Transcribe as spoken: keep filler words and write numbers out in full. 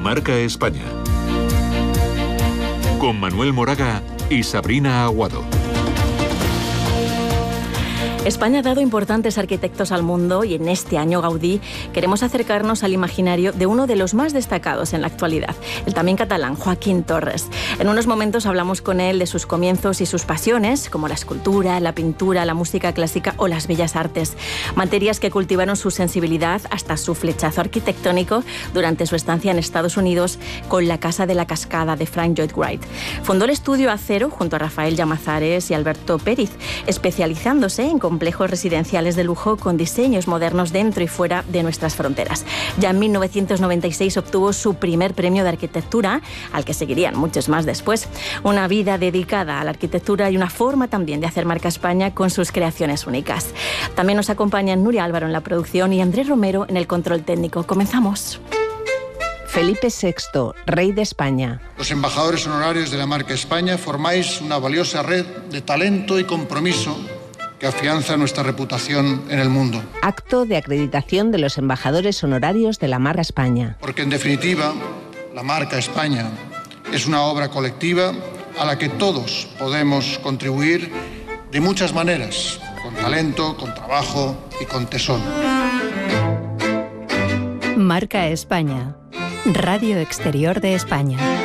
Marca España. Con Manuel Moraga y Sabrina Aguado. España ha dado importantes arquitectos al mundo y en este año Gaudí queremos acercarnos al imaginario de uno de los más destacados en la actualidad, el también catalán Joaquín Torres. En unos momentos hablamos con él de sus comienzos y sus pasiones, como la escultura, la pintura, la música clásica o las bellas artes, materias que cultivaron su sensibilidad hasta su flechazo arquitectónico durante su estancia en Estados Unidos con la Casa de la Cascada de Frank Lloyd Wright. Fundó el estudio Acero junto a Rafael Llamazares y Alberto Pérez, especializándose en complejos residenciales de lujo con diseños modernos dentro y fuera de nuestras fronteras. Ya en mil novecientos noventa y seis obtuvo su primer premio de arquitectura, al que seguirían muchos más después. Una vida dedicada a la arquitectura y una forma también de hacer marca España con sus creaciones únicas. También nos acompañan Nuria Álvaro en la producción y Andrés Romero en el control técnico. Comenzamos. Felipe sexto, rey de España. Los embajadores honorarios de la marca España formáis una valiosa red de talento y compromiso que afianza nuestra reputación en el mundo. Acto de acreditación de los embajadores honorarios de la marca España. Porque en definitiva, la marca España es una obra colectiva a la que todos podemos contribuir de muchas maneras, con talento, con trabajo y con tesón. Marca España, Radio Exterior de España.